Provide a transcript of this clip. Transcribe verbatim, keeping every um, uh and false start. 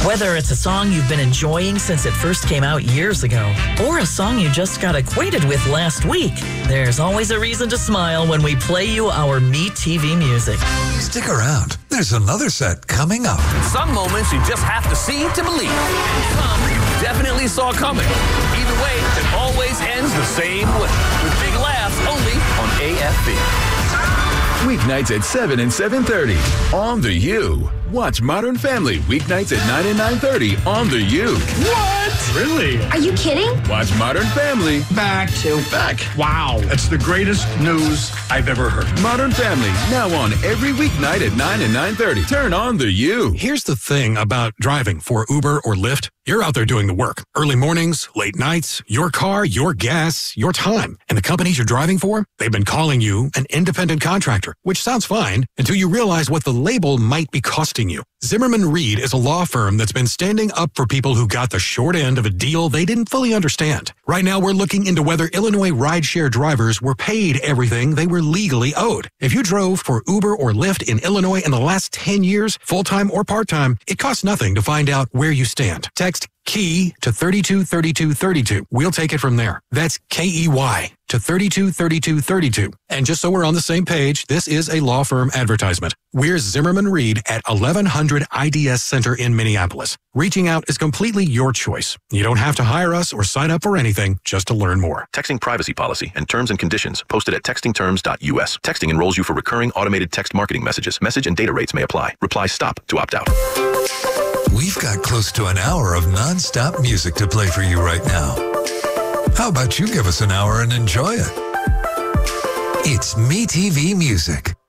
Whether it's a song you've been enjoying since it first came out years ago, or a song you just got acquainted with last week, there's always a reason to smile when we play you our MeTV music. Stick around. There's another set coming up. Some moments you just have to see to believe, and some you definitely saw coming. Either way, it always ends the same way, with big laughs only on A F B. Weeknights at seven and seven thirty on The U. Watch Modern Family weeknights at nine and nine thirty on The U. What? Really? Are you kidding? Watch Modern Family Back to back. Wow, that's the greatest news I've ever heard. Modern Family now on every weeknight at nine and nine thirty. Turn on The U. Here's the thing about driving for Uber or Lyft. You're out there doing the work. Early mornings, late nights, your car, your gas, your time. And the companies you're driving for, they've been calling you an independent contractor, which sounds fine until you realize what the label might be costing you. Zimmerman Reed is a law firm that's been standing up for people who got the short end of a deal they didn't fully understand. Right now, we're looking into whether Illinois rideshare drivers were paid everything they were legally owed. If you drove for Uber or Lyft in Illinois in the last ten years, full-time or part-time, it costs nothing to find out where you stand. Text KEY to thirty-two thirty-two thirty-two. We'll take it from there. That's K E Y to thirty-two thirty-two thirty-two. And just so we're on the same page, this is a law firm advertisement. We're Zimmerman Reed at eleven hundred I D S Center in Minneapolis. Reaching out is completely your choice. You don't have to hire us or sign up for anything just to learn more. Texting privacy policy and terms and conditions posted at texting terms dot U S. Texting enrolls you for recurring automated text marketing messages. Message and data rates may apply. Reply STOP to opt out. We've got close to an hour of non-stop music to play for you right now. How about you give us an hour and enjoy it? It's MeTV Music.